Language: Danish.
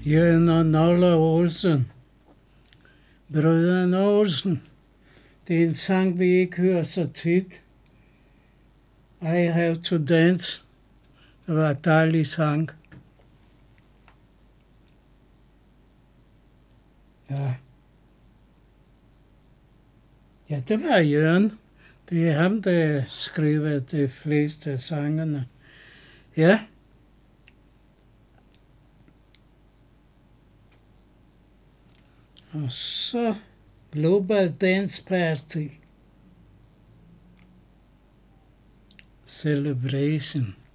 Jørgen og Nolle Olsen. Brødrene Olsen. Det er en sang, vi ikke hører så tit. I Have to Dance. Det var en dejlig sang. Ja. Ja, det var Jørgen. Det er ham, der skriver de fleste af sangene. Ja. Og så Global Dance Party Celebration.